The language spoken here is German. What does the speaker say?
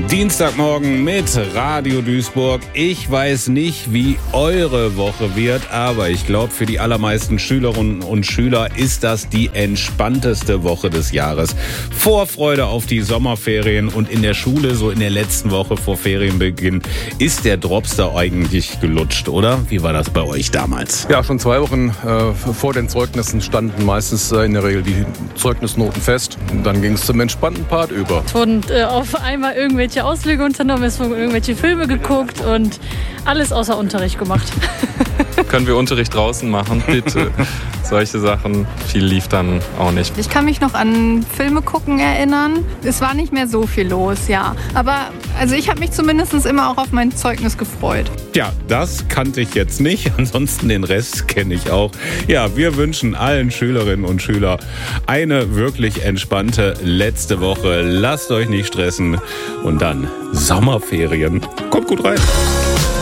Dienstagmorgen mit Radio Duisburg. Ich weiß nicht, wie eure Woche wird, aber ich glaube, für die allermeisten Schülerinnen und Schüler ist das die entspannteste Woche des Jahres. Vorfreude auf die Sommerferien und in der Schule, so in der letzten Woche vor Ferienbeginn, ist der Drops da eigentlich gelutscht, oder? Wie war das bei euch damals? Ja, schon 2 Wochen vor den Zeugnissen standen meistens in der Regel die Zeugnisnoten fest. Und dann ging es zum entspannten Part über. Und auf einmal irgendwelche Ausflüge unternommen, es wurden irgendwelche Filme geguckt und alles außer Unterricht gemacht. Können wir Unterricht draußen machen, bitte? Solche Sachen. Viel lief dann auch nicht. Ich kann mich noch an Filme gucken erinnern. Es war nicht mehr so viel los, ja. Aber also ich habe mich zumindest immer auch auf mein Zeugnis gefreut. Ja, das kannte ich jetzt nicht. Ansonsten den Rest kenne ich auch. Ja, wir wünschen allen Schülerinnen und Schülern eine wirklich entspannte letzte Woche. Lasst euch nicht stressen und dann Sommerferien. Kommt gut rein.